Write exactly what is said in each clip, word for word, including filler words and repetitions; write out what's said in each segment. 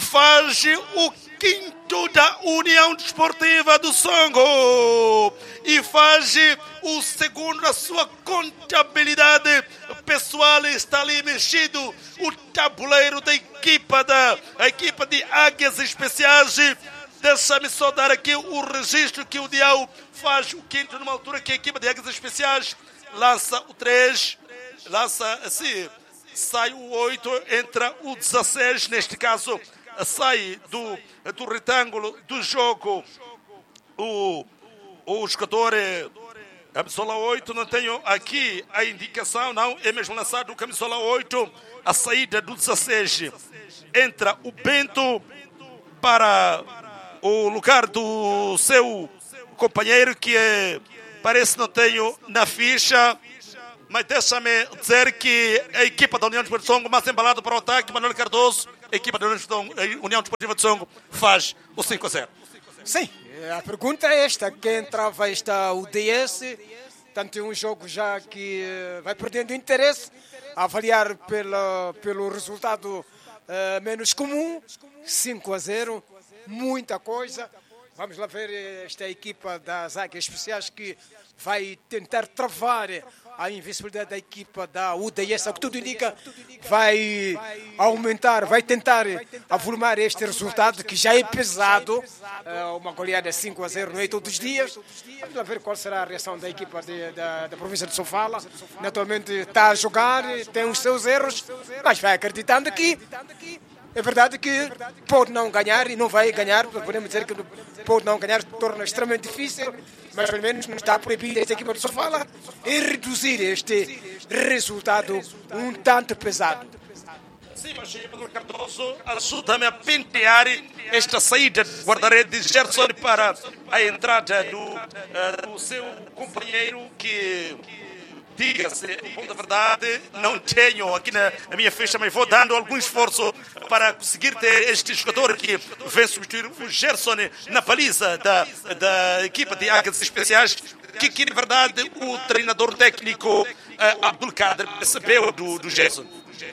faz o quinto da União Desportiva do Songo e faz o segundo da sua contabilidade pessoal. Está ali mexido o tabuleiro da equipa, da a equipa de Águias Especiais. Deixa-me só dar aqui o registro que o Dial faz o quinto numa altura que a equipa de Águias Especiais lança o três, lança assim, sai o oito, entra o dezesseis, neste caso sai do, do retângulo do jogo o, o jogador camisola oito, não tenho aqui a indicação, não, é mesmo lançado o camisola oito, a saída do dezesseis, entra o Bento para o lugar do seu companheiro que é, parece não tenho na ficha, mas deixa-me dizer que a equipa da União Desportiva de Songo, mais embalado para o ataque, Manuel Cardoso, a equipa da União Desportiva de Songo faz o cinco a zero. Sim, a pergunta é esta, quem entrava está o D S, tanto é um jogo já que vai perdendo interesse, a avaliar pela, pelo resultado uh, menos comum, cinco a zero, muita coisa. Vamos lá ver esta equipa das Águias Especiais que vai tentar travar a invencibilidade da equipa da U D S, o que tudo indica, vai aumentar, vai tentar avolumar este resultado que já é pesado, uma goleada cinco a zero, não é todos os dias. Vamos lá ver qual será a reação da equipa de, da, da província de Sofala. Naturalmente está a jogar, tem os seus erros, mas vai acreditando que é verdade que pode não ganhar e não vai ganhar, podemos dizer que pode não ganhar, torna extremamente difícil, mas pelo menos não está proibido esta equipa de Sofala em reduzir este resultado um tanto pesado. Sim, mas o Cardoso ajuda-me a pentear esta saída de guarda-redes de Gerson para a entrada do, uh, do seu companheiro que... Diga-se, da verdade, não tenho aqui na, na minha ficha, mas vou dando algum esforço para conseguir ter este jogador que vem substituir o Gerson na baliza da, da equipa de Águias Especiais, que, que na verdade o treinador técnico uh, Abdulkader percebeu do, do Gerson.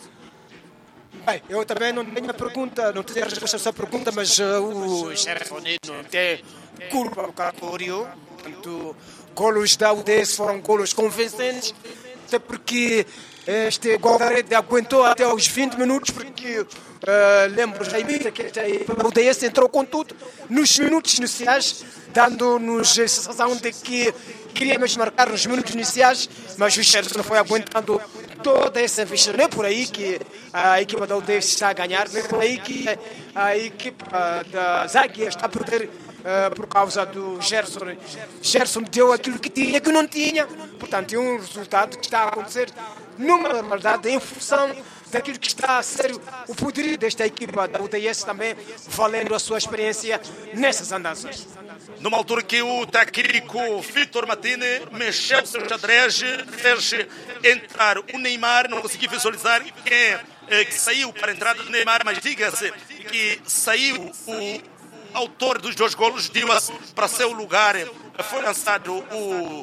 Bem, eu também não tenho a pergunta, não tenho a resposta a essa pergunta, mas uh, o Gerson não tem culpa no cartório, portanto... Golos da U D S foram golos convincentes, até porque este guarda-redes aguentou até aos vinte minutos, porque uh, lembro já que a U D S entrou com tudo nos minutos iniciais, dando-nos a sensação de que queria mesmo marcar nos minutos iniciais, mas o Gerson foi aguentando toda essa vista. Não é por aí que a equipa da U D S está a ganhar, não é por aí que a equipa da Águias está a perder. Uh, por causa do Gerson. Gerson deu aquilo que tinha, que não tinha. Portanto, é um resultado que está a acontecer numa normalidade, em função daquilo que está a ser o poderio desta equipa da U D S também, valendo a sua experiência nessas andanças. Numa altura que o técnico Vitor Matini mexeu o seu xadrez, fez entrar o Neymar, não consegui visualizar quem é que saiu para a entrada do Neymar, mas diga-se que saiu o autor dos dois golos, deu-se para seu lugar. Foi lançado o,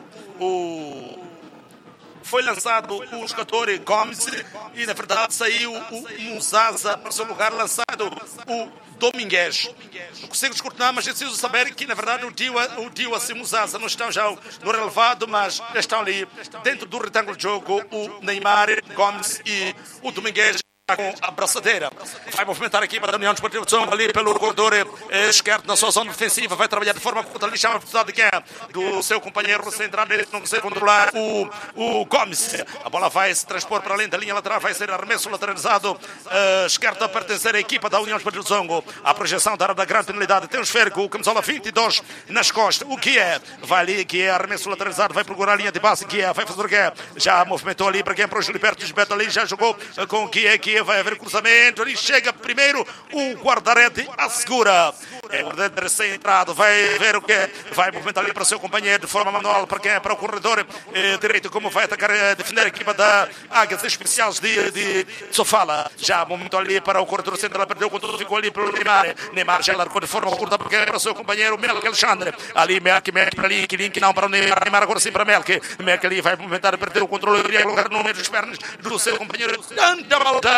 o foi lançado o jogador Gomes e na verdade saiu o Muzaza para seu lugar, lançado o Domingues. Não consigo descortinar, mas é preciso saber que na verdade o Dias o Dias e o Muzaza não estão já no relevado, mas estão ali dentro do retângulo de jogo o Neymar, Gomes e o Domingues com a braçadeira. Vai movimentar a equipa da União Desportiva de Songo ali pelo corredor eh, esquerdo na sua zona defensiva, vai trabalhar de forma curta ali, chama a velocidade de quem? Do seu companheiro central, ele não consegue controlar o, o Gomes. A bola vai se transpor para além da linha lateral, vai ser arremesso lateralizado uh, esquerdo a pertencer à equipa da União Desportiva de Songo. A projeção da área da grande penalidade, tem o esférico, o camisola vinte e dois nas costas. O que é? Vai ali, que é arremesso lateralizado, vai procurar a linha de base, que é? Vai fazer o que é? Já movimentou ali para quem? Para o Gilberto, Gilberto ali já jogou com o que é? Que vai haver cruzamento, ali chega primeiro o guarda-rede, assegura. É o guarda-rede recém-entrado, vai ver o que é, vai movimentar ali para o seu companheiro de forma manual, para quem é? Para o corredor eh, direito, como vai atacar, eh, defender a equipa da Águias Especiais de, de Sofala. Já movimentou ali para o corredor central, perdeu o controle, ficou ali pelo Neymar. Neymar já largou de forma curta, porque é para o seu companheiro Melk Alexandre. Ali, Melk, Melk para ali, que link não para o Neymar, Neymar agora sim para Melk. Melk ali vai movimentar, perder o controle, queria colocar no meio das pernas do seu companheiro. Tanta maldade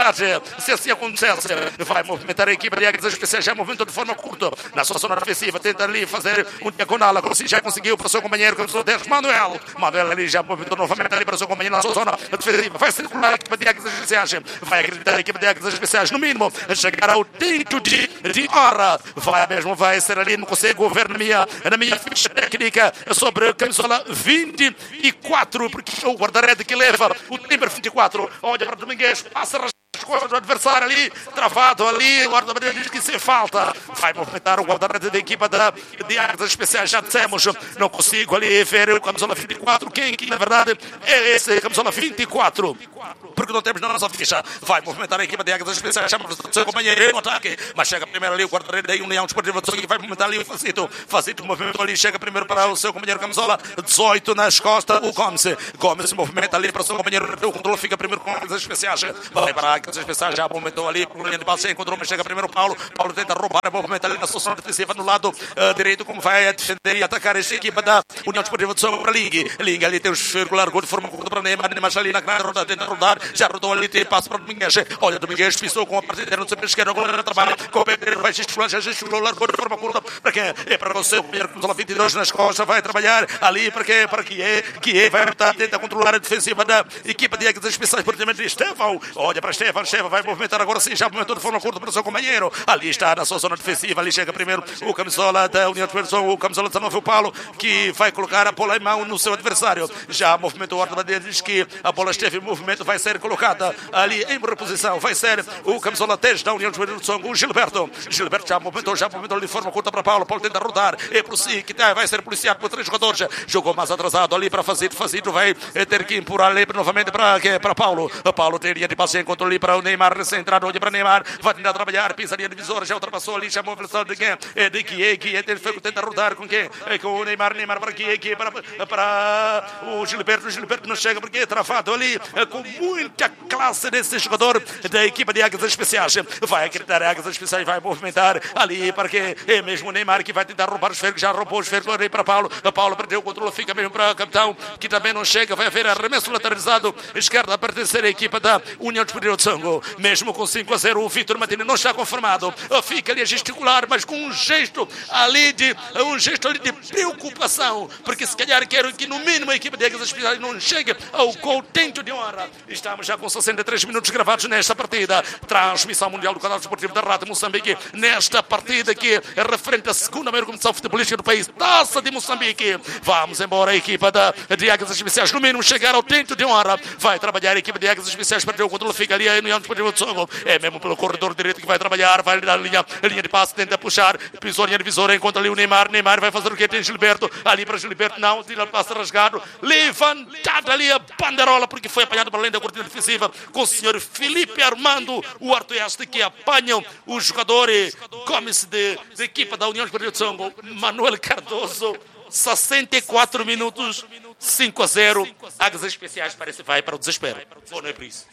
verdade, se assim acontecesse, vai movimentar a equipa de Águias Especiais, já movimenta de forma curta, na sua zona defensiva, tenta ali fazer um diagonal, agora sim já conseguiu para o seu companheiro, que é o dez, Manuel, Manuel ali já movimentou novamente ali para o seu companheiro na sua zona defensiva, vai circular a equipa de Águias Especiais, vai acreditar a equipa de Águias Especiais, no mínimo, chegar ao tento de, de hora, vai mesmo, vai ser ali, não consigo ver na minha, na minha ficha técnica sobre a camisola vinte e quatro, porque o guarda-rede que leva o número vinte e quatro, olha para o Domingues, passa a coisa do adversário ali, travado ali, o guarda-redes diz que sem falta, vai movimentar o guarda-redes da equipa da, de Águias Especiais, já dissemos, não consigo ali ver o camisola vinte e quatro, quem que na verdade é esse camisola vinte e quatro, porque não temos na nossa ficha, vai movimentar a equipa de Águias Especiais, chama o seu companheiro no ataque, mas chega primeiro ali o guarda-redes da União Desportiva do Sul, vai movimentar ali o Facito, Facito movimentou ali, chega primeiro para o seu companheiro camisola dezoito nas costas, o Gomes, Gomes movimenta ali para o seu companheiro, o controle fica primeiro com Águias Especiais, vai para a Águias Especiais, já movimentou ali, por linha de base, encontrou, mas chega primeiro o Paulo, Paulo tenta roubar, movimenta ali na sua zona defensiva no lado uh, direito, como vai defender e atacar esta equipa da União Desportiva de São para Ling, Ling ali tem o circular, gol de forma curta para Neymar, Neymar ali na grande rodada, tenta rodar, já rodou ali, tem passo para o Domingues, olha, Domingues pisou com a parte inteira, não sei esquerda, agora trabalha, com o Pedro, vai gesticular, já gesticulou, largou de forma curta, para quem? É para você, o primeiro que vinte e dois nas costas, vai trabalhar ali, para quem? Para que é, que é, vai lutar, tenta controlar a defensiva da equipa de Águias Especiais, por exemplo, Estevão, olha para Estevão, Estevão vai movimentar agora sim, já movimentou de forma curta para o seu companheiro, ali está na sua zona defensiva, ali chega primeiro o camisola da União Desportiva, o camisola dezanove, o Paulo, que vai colocar a bola em mão no seu adversário, já movimentou o ordem, diz que a bola esteve em movimento, vai ser colocada ali em reposição, vai ser o camisola dez da União Desportiva, o Gilberto, Gilberto já movimentou, já movimentou de forma curta para Paulo, Paulo tenta rodar, é por si, que vai ser policiado por três jogadores, jogou mais atrasado ali para Facito, Facito vai ter que empurrar ali novamente para, para Paulo, Paulo teria de passe, encontrou ali para o Neymar, recém-entrado, olha para Neymar, vai tentar trabalhar, pisaria divisora, já ultrapassou ali, chamou a velocidade de quem? É de Guié, Guié tenta rodar com quem? É com o Neymar, Neymar para Guié, Guié para, para o Gilberto, o Gilberto não chega porque é travado ali, com muita classe desse jogador da equipa de Águias Especiais, vai acreditar Águias Especiais, vai movimentar ali, porque é mesmo o Neymar que vai tentar roubar os ferros, já roubou os ferros ali para Paulo, Paulo perdeu o controle, fica mesmo para o capitão, que também não chega, vai haver arremesso lateralizado, esquerda a pertencer à equipa da União Desportiva de Songo, mesmo com cinco a zero, o Vitor Martins não está conformado, fica ali a gesticular, mas com um gesto ali de, um gesto ali de preocupação, porque se calhar quero que no mínimo a equipa de Águias Especiais não chegue ao contento de honra. Estamos já com sessenta e três minutos gravados nesta partida, transmissão mundial do canal desportivo da Rádio Moçambique, nesta partida que é referente à segunda maior competição futebolística do país, Taça de Moçambique. Vamos embora, a equipa da, de Águias Especiais, no mínimo chegar ao tento de honra, vai trabalhar a equipa de Águias Especiais, perdeu o controle, fica ali a União Desportiva de Songo, é mesmo pelo corredor direito que vai trabalhar, vai dar a linha, a linha de passe, tenta puxar, pisou a linha divisora, encontra ali o Neymar, Neymar vai fazer o que? Tem Gilberto, ali para Gilberto, não, tira o passe rasgado, levantada ali a banderola, porque foi apanhado para além da cortina defensiva, com o senhor Felipe Armando, o artueste que apanham o jogador Gomes de, de equipa da União Desportiva de Songo, Manuel Cardoso, sessenta e quatro minutos, cinco a zero, Águias Especiais parece que vai para o desespero. Ou não é por isso?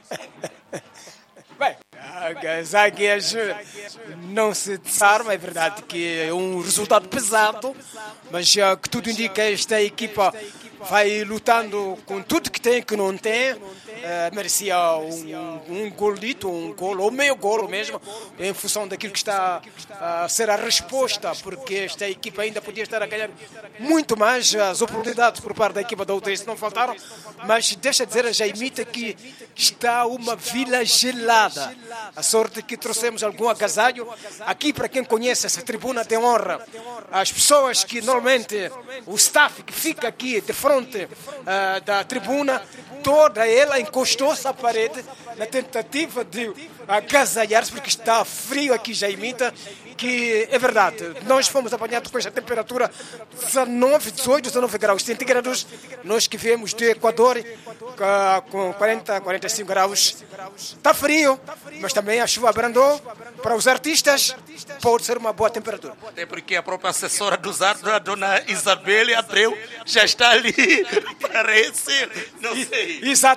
Bem, as Águias não se desarma, é verdade que é um resultado pesado, mas uh, que tudo indica esta equipa vai lutando com tudo que tem e que não tem. Uh, merecia um, um golito, um golo, ou meio golo mesmo, em função daquilo que está a ser a resposta, porque esta equipa ainda podia estar a ganhar muito mais. As oportunidades por parte da equipa da U T S não faltaram, mas deixa dizer a Jaimita que está uma vila gelada. A sorte que trouxemos algum agasalho aqui para quem conhece essa tribuna de honra. As pessoas que normalmente, o staff que fica aqui de frente uh, da tribuna, toda ela encostou-se à parede na tentativa de agasalhar-se, porque está frio aqui, Jaimita, que é verdade, nós fomos apanhados com esta temperatura dezanove, dezoito, dezanove graus centígrados, nós que viemos do Equador com quarenta, quarenta e cinco graus, está frio, mas também a chuva abrandou. Para os artistas pode ser uma boa temperatura. Até porque a própria assessora dos artes, a dona Isabelle Abreu, já está ali, parece, não sei. Exatamente,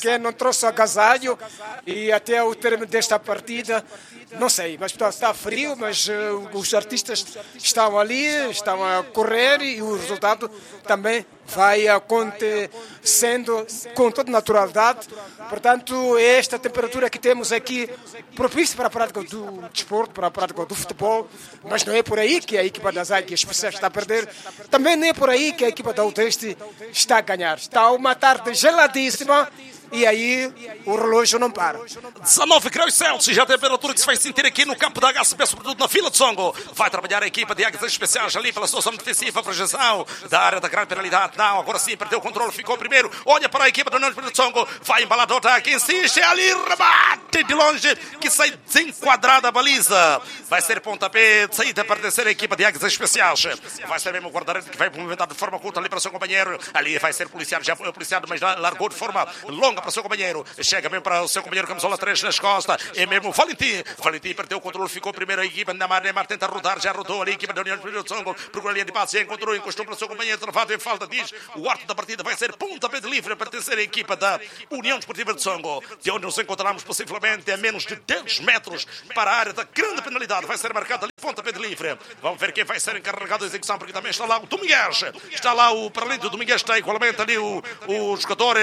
quem não trouxe agasalho e até o termo desta partida, não sei, mas está, está frio, mas uh, os artistas estão ali, estão a correr e o resultado também vai acontecendo com toda naturalidade. Portanto, é esta temperatura que temos aqui propícia para a prática do desporto, para a prática do futebol, mas não é por aí que a equipa das Águias Especiais está a perder, também não é por aí que a equipa da Uteste está a ganhar. Está uma tarde geladíssima e aí o relógio não para. dezenove graus Celsius, a temperatura que se vai sentir aqui no campo da H C B, sobretudo na Vila de Songo. Vai trabalhar a equipa de Águias Especiais ali pela situação defensiva, projeção da área da grande penalidade. Não, agora sim, perdeu o controle, ficou primeiro. Olha para a equipa do União de Songo, vai embalar do ataque, insiste, ali, rebate de longe, que sai desenquadrada a baliza. Vai ser pontapé de saída para pertencer à equipa de Águias Especiais. Vai ser mesmo o guarda-redes que vai movimentar de forma curta ali para o seu companheiro. Ali vai ser policiado, já foi policiado, mas largou de forma longa para o seu companheiro. Chega mesmo para o seu companheiro, camisola três nas costas. É mesmo Valentim. Valentim perdeu o controle, ficou primeiro a equipa de Neymar. Neymar tenta rodar, já rodou ali a equipa da União de Songo. Procura a linha de passe, encontrou, encostou para o seu companheiro, travado em falta, diz o arte da partida. Vai ser pontapé de livre a pertencer à equipa da União Desportiva de Songo, de onde nos encontramos possivelmente a menos de dez metros para a área da grande penalidade. Vai ser marcado ali pontapé de livre. Vamos ver quem vai ser encarregado da execução, porque também está lá o Domingues. Está lá o, para além do Domingues, está igualmente ali o, o jogador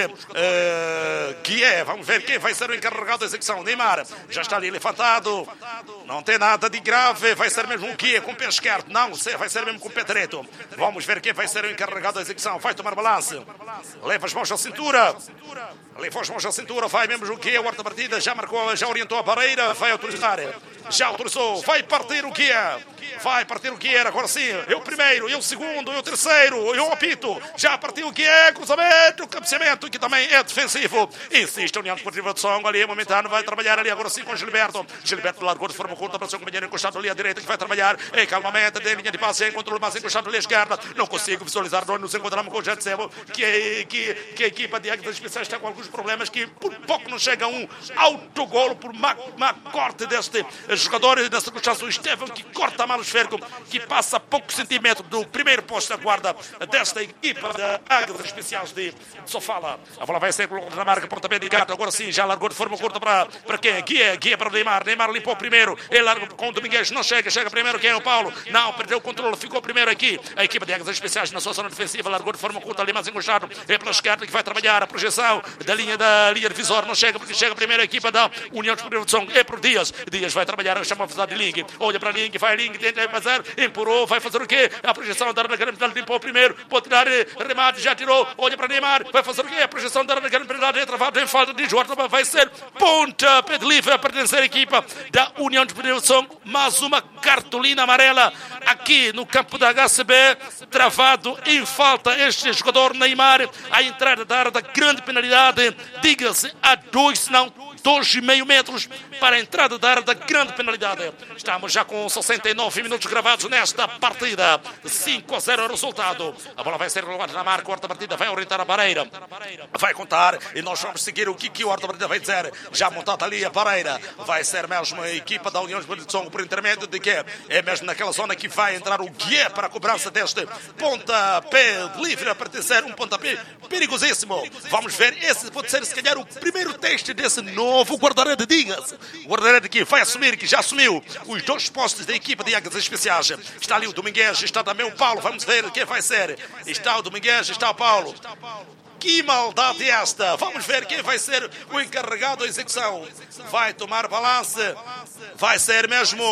uh, que é. Vamos ver quem vai ser o encarregado da execução. Neymar já está ali levantado. Não tem nada de grave. Vai ser mesmo o que é com o pé esquerdo. Não, vai ser mesmo com o pé direito. Vamos ver quem vai ser o encarregado da execução. Vai tomar balanço. Leva as mãos à cintura. Leva as mãos à cintura. Vai mesmo o que é o arte da partida. Já marcou, já orientou a barreira. Vai autorizar. Já autorizou. Vai partir o que é. Vai partir o que era. Agora sim. Eu primeiro, eu segundo, eu terceiro. Eu apito. Já partiu o que é. Cruzamento, cabeceamento, que também é defensivo. Insiste a União Desportiva de Songo ali. Momentâneo vai trabalhar ali agora sim com Gilberto. Gilberto largou de forma curta para o seu companheiro encostado ali à direita, que vai trabalhar em calmamente. Tem linha de passe, controle mais encostado ali à esquerda. Não consigo visualizar onde nos encontramos com o Jetsebo, que, é, que, que a equipa de Águias Especiais está com alguns problemas, que por pouco não chega a um autogolo por má, má corte deste jogador, desta circunstância, o Estevão, que corta mal o esférico, que passa a pouco centímetro do primeiro posto da guarda desta equipa da Águias Especiais de Sofala. A bola vai ser colocada na marca, pontapé de gato. Agora sim, já largou de forma curta para, para quem? Guia, guia para o Neymar. Neymar limpou primeiro, ele larga com o Domingues, não chega, chega primeiro quem é o Paulo. Não, perdeu o controle, ficou primeiro aqui. A equipa de Águias Especiais na sua zona defensiva largou de forma curta ali, mais encostado. É pela esquerda que vai trabalhar a projeção da linha da linha de visor. Não chega, porque chega primeiro a equipa da União Desportiva de Songo. É por Dias. Dias vai trabalhar, chama a velocidade de Ling. Olha para Ling, vai Ling, tenta fazer, empurrou, vai fazer o quê? A projeção da grande penalidade, limpou primeiro, pode tirar remate, já tirou. Olha para Neymar, vai fazer o quê? A projeção da grande penalidade é travada em falta de Jorge. Vai ser ponta pé de livre a pertencer à equipa da União Desportiva de Songo. Mais uma cartolina amarela aqui no campo da H C B, travado em falta este jogador Neymar, a entrada da área da grande penalidade, diga-se a dois, não, dois e meio metros para a entrada da área da grande penalidade. Estamos já com sessenta e nove minutos gravados nesta partida. cinco a zero é o resultado. A bola vai ser relevada na marca, o Horta Partida vai orientar a Pareira. Vai contar e nós vamos seguir o que, que o Horta Partida vai dizer. Já montada ali a Pareira. Vai ser mesmo a equipa da União de Songo por intermédio de que é mesmo naquela zona que vai entrar o Guia para a cobrança deste pontapé livre a pertencer, um pontapé perigosíssimo. Vamos ver, esse pode ser se calhar o primeiro teste desse novo guarda-redes de Dias. O guarda-redes que vai assumir, que já assumiu os dois postos da equipa de Águias Especiais. Está ali o Domingues, está também o Paulo. Vamos ver quem vai ser. Está o Domingues, está o Paulo. Que maldade é esta? Vamos ver quem vai ser o encarregado da execução. Vai tomar balanço. Vai ser mesmo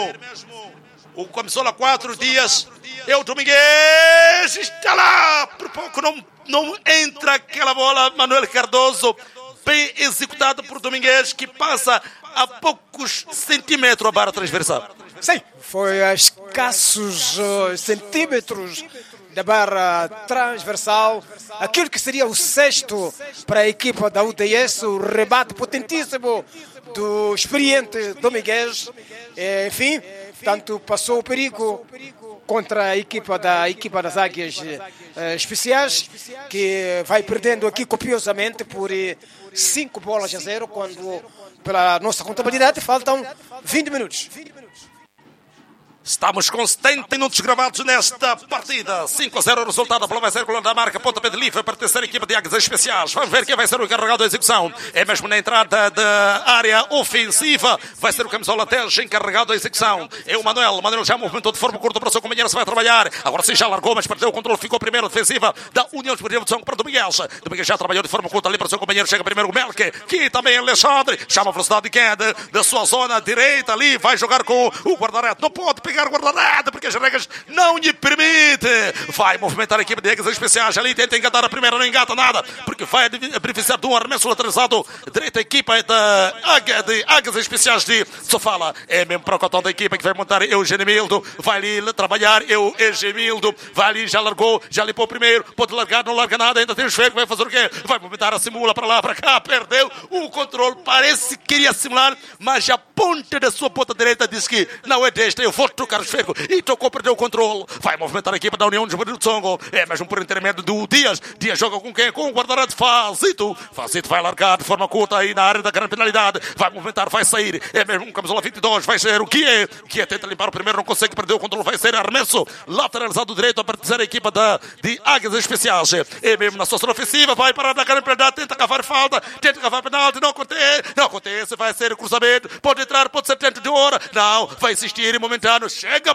o camisola quatro Dias. É o Domingues. Está lá. Por pouco não, não entra aquela bola. Manuel Cardoso. Bem executado por Domingues, que passa a poucos centímetros a barra transversal. Sim, foi a escassos uh, centímetros da barra transversal. Aquilo que seria o sexto para a equipa da U D S, o rebate potentíssimo do experiente Domingues. Enfim, portanto, passou o perigo contra a equipa, da, a equipa das Águias uh, Especiais, que vai perdendo aqui copiosamente por cinco bolas a zero, quando, pela nossa contabilidade, faltam vinte minutos. Estamos com setenta minutos gravados nesta partida. cinco a zero o resultado. A bola vai ser coluna da marca. Pontapé de livre para a terceira equipa de Águias Especiais. Vamos ver quem vai ser o encarregado da execução. É mesmo na entrada da área ofensiva. Vai ser o camisola Tejo encarregado da execução. É o Manuel. O Manuel já movimentou de forma curta para o seu companheiro. Se vai trabalhar. Agora sim já largou, mas perdeu o controle. Ficou primeiro defensiva da União Esportiva de São para o Domingos. Domingos já trabalhou de forma curta ali para o seu companheiro. Chega primeiro o Melke. Que também é Alexandre. Chama a velocidade de quem é da, da sua zona direita ali. Vai jogar com o guarda-redes. Não pode pegar o guarda-redes porque as regras não lhe permitem. Vai movimentar a equipe de Águias Especiais ali, tenta engatar a primeira, não engata nada, porque vai beneficiar de um arremesso lateralizado direita a equipa da Águia, de Águias Especiais de Sofala. É mesmo para o cotão da equipa que vai montar Eugênio Mildo, vai ali trabalhar, eu, Eugênio Mildo, vai ali, já largou, já limpou o primeiro, pode largar, não larga nada, ainda tem o esfego, vai fazer o quê? Vai movimentar a simula para lá, para cá, perdeu o controle, parece que queria simular, mas a ponta da sua ponta direita diz que não é desta, eu vou trocar o esfego. E tocou, perdeu o controle. Vai movimentar a equipa da União de Juventude de Songo. É mesmo por intermédio do Dias. Dias joga com quem? Com o guarda-redes Fazito. Fazito vai largar de forma curta aí na área da grande penalidade. Vai movimentar, vai sair. É mesmo um camisola vinte e dois. Vai ser o que é? O que é? Tenta limpar o primeiro, não consegue, perdeu o controle. Vai ser arremesso lateralizado direito a partir da equipa da, de Águias Especiais. É mesmo na sua zona ofensiva. Vai parar na grande penalidade. Tenta cavar falta. Tenta cavar penalti. Não acontece. Não acontece. Vai ser o cruzamento. Pode entrar, pode ser dentro de hora. Não. Vai insistir em momentâneo. Chega